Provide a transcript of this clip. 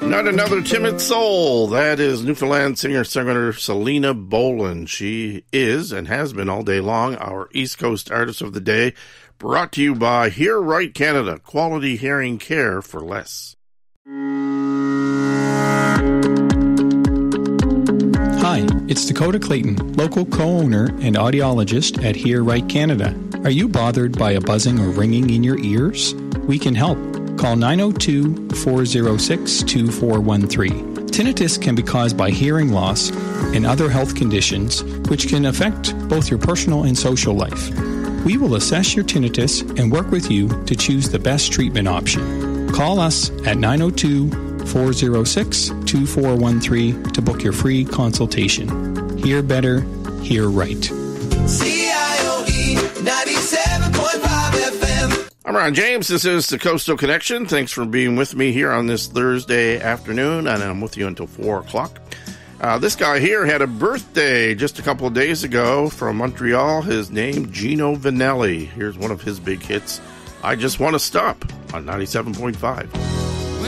Not another timid soul. That is Newfoundland singer-songwriter Selena Boland. She is and has been all day long our East Coast Artist of the Day, brought to you by Hear Right Canada, quality hearing care for less. Hi, it's Dakota Clayton, local co-owner and audiologist at Hear Right Canada. Are you bothered by a buzzing or ringing in your ears? We can help. Call 902-406-2413. Tinnitus can be caused by hearing loss and other health conditions, which can affect both your personal and social life. We will assess your tinnitus and work with you to choose the best treatment option. Call us at 902-406-2413 to book your free consultation. Hear better, hear right. CIOE 97.5 FM. I'm Ron James. This is the Coastal Connection. Thanks for being with me here on this Thursday afternoon, and I'm with you until 4 o'clock. This guy here had a birthday just a couple of days ago from Montreal. His name, Gino Vanelli. Here's one of his big hits, I Just Want to Stop, on 97.5.